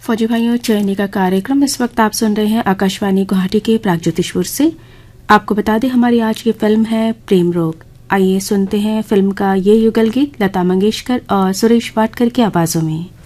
फौजी भाइयों, चयनी का कार्यक्रम इस वक्त आप सुन रहे हैं आकाशवाणी गुवाहाटी के प्रागज्योतिषपुर से। आपको बता दें हमारी आज की फिल्म है प्रेम रोग। आइए सुनते हैं फिल्म का ये युगल गीत लता मंगेशकर और सुरेश वाडकर की आवाजों में।